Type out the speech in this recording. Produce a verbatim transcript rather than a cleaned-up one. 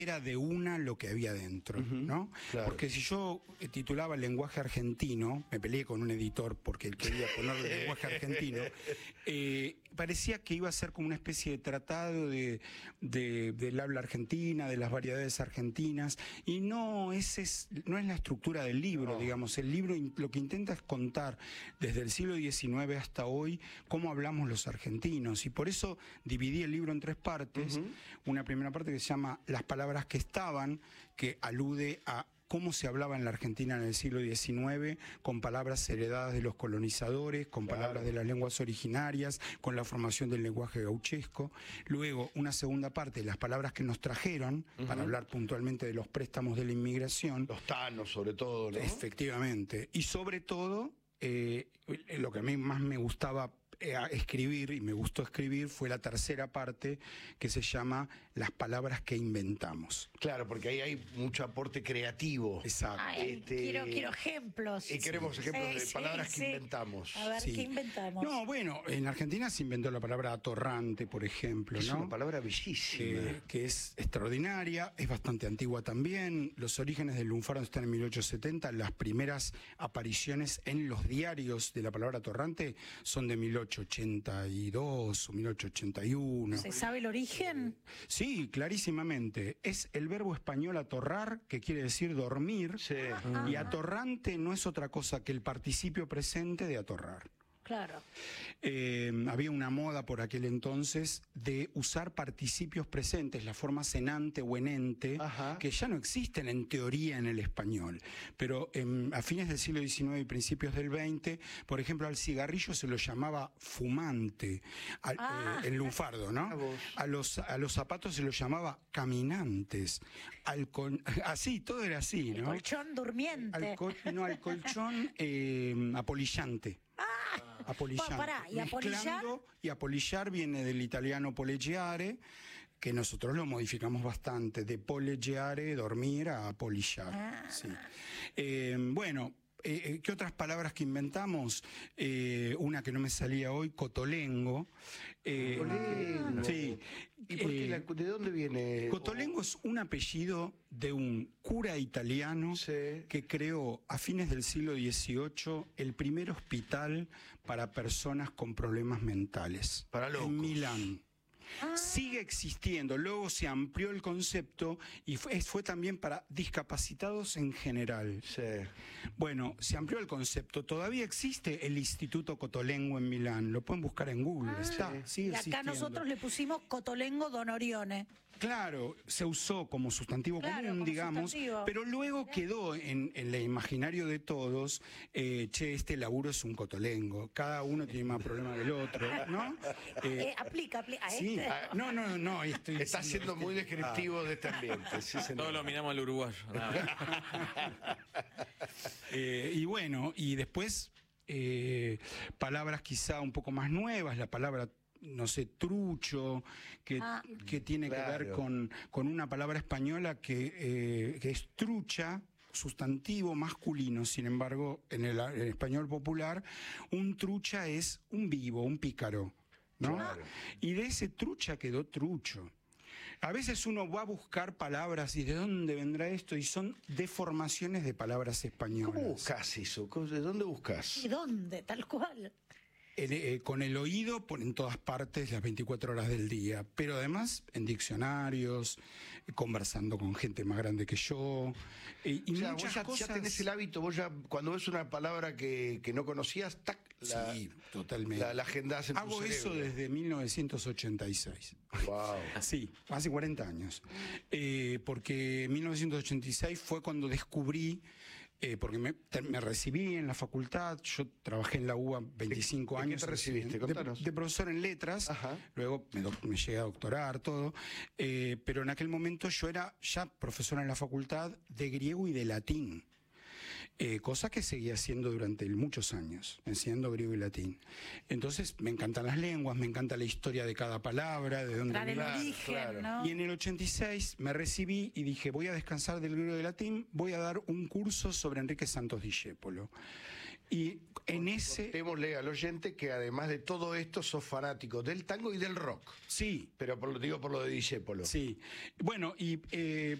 era de una lo que había dentro, uh-huh, ¿no? Claro. Porque si yo titulaba el lenguaje argentino, me peleé con un editor porque él quería ponerle el lenguaje argentino, eh, parecía que iba a ser como una especie de tratado de, de, del habla argentina, de las variedades argentinas, y no, ese es, no es la estructura del libro, no. digamos. El libro lo que intenta es contar desde el siglo diecinueve hasta hoy cómo hablamos los argentinos, y por eso dividí el libro en tres partes. Uh-huh. Una primera parte que se llama Las palabras que estaban, que alude a cómo se hablaba en la Argentina en el siglo diecinueve, con palabras heredadas de los colonizadores, con claro. palabras de las lenguas originarias, con la formación del lenguaje gauchesco. Luego, una segunda parte, las palabras que nos trajeron, uh-huh. para hablar puntualmente de los préstamos de la inmigración. Los tanos, sobre todo, ¿no? Efectivamente. Y sobre todo, eh, lo que a mí más me gustaba a escribir, y me gustó escribir, fue la tercera parte, que se llama Las palabras que inventamos. Claro, porque ahí hay mucho aporte creativo. Exacto. Ay, este... quiero, quiero ejemplos. Y queremos sí. ejemplos sí, de sí, palabras sí. que inventamos. A ver, sí. ¿qué inventamos? No, bueno, en Argentina se inventó la palabra atorrante, por ejemplo, es ¿no? una palabra bellísima. Eh, que es extraordinaria, es bastante antigua también. Los orígenes del lunfardo están en mil ochocientos setenta. Las primeras apariciones en los diarios de la palabra atorrante son de mil ochocientos ochenta y dos o mil ochocientos ochenta y uno. ¿Se sabe el origen? Sí, clarísimamente. Es el verbo español atorrar, que quiere decir dormir, sí. Ah. y atorrante no es otra cosa que el participio presente de atorrar. Claro. Eh, había una moda por aquel entonces de usar participios presentes, la forma senante o enente, Ajá. que ya no existen en teoría en el español. Pero eh, a fines del siglo diecinueve y principios del veinte, por ejemplo, al cigarrillo se lo llamaba fumante, al, ah. eh, en lunfardo, ¿no? A los, a los zapatos se los llamaba caminantes. Al con, así, todo era así, ¿no? El colchón durmiente. Al col, no, al colchón eh, apolillante. Ah, apolillante. Pará, ¿y apolillar? Y apolillar viene del italiano poleggiare, que nosotros lo modificamos bastante, de poleggiare, dormir, a apolillar. Ah. Sí. Eh, bueno, eh, ¿qué otras palabras que inventamos? Eh, una que no me salía hoy, cotolengo. Eh, cotolengo. Sí. ¿Y por qué la, de dónde viene? Cotolengo es un apellido de un cura italiano sí. que creó a fines del siglo dieciocho el primer hospital para personas con problemas mentales. Para locos. En Milán. Ah. Sigue existiendo, luego se amplió el concepto y fue, fue también para discapacitados en general. Sí. Bueno, se amplió el concepto, todavía existe el Instituto Cotolengo en Milán, lo pueden buscar en Google, ah. está, sí. sigue y acá existiendo. nosotros le pusimos Cotolengo Don Orione. Claro, se usó como sustantivo claro, común, como digamos, sustantivo. Pero luego quedó en, en el imaginario de todos, eh, che, este laburo es un cotolengo, cada uno tiene más problemas que el otro, ¿no? Eh, eh, aplica, aplica. A Sí, este. no, no, no. Estoy Está siendo muy descriptivo ah. de este ambiente. Sí, Todos lo miramos al uruguayo. eh, y bueno, y después eh, palabras quizá un poco más nuevas, la palabra, no sé, trucho, que, ah, que tiene claro. que ver con, con una palabra española que, eh, que es trucha, sustantivo masculino. Sin embargo, en el, en el español popular, un trucha es un vivo, un pícaro, ¿no? Claro. Y de ese trucha quedó trucho. A veces uno va a buscar palabras y ¿de dónde vendrá esto? Y son deformaciones de palabras españolas. ¿Cómo buscas eso? ¿De dónde buscas? ¿Y dónde? Tal cual. El, eh, con el oído por en todas partes las veinticuatro horas del día, pero además en diccionarios, eh, conversando con gente más grande que yo, eh, y o sea, muchas vos ya, cosas... ya tenés el hábito, vos ya cuando ves una palabra que, que no conocías, tac, la, sí, totalmente. La, la agendás en Hago tu eso cerebro. desde mil novecientos ochenta y seis. Wow. Sí, hace cuarenta años. Eh, porque en mil novecientos ochenta y seis fue cuando descubrí, eh, porque me, te, me recibí en la facultad, yo trabajé en la U B A veinticinco ¿De, años. ¿De qué te recibiste? De, de profesor en letras. Ajá. Luego me, me llegué a doctorar, todo. Eh, pero en aquel momento yo era ya profesor en la facultad de griego y de latín. Eh, cosa que seguía haciendo durante muchos años, enseñando griego y latín. Entonces me encantan las lenguas, me encanta la historia de cada palabra, de dónde viene. El origen, claro. ¿no? Y en el ochenta y seis me recibí y dije, voy a descansar del griego y del latín, voy a dar un curso sobre Enrique Santos Discépolo. Y en ese... Contémosle al oyente que además de todo esto sos fanático del tango y del rock. Sí. Pero por lo digo por lo de Discépolo. Sí. Bueno, y eh,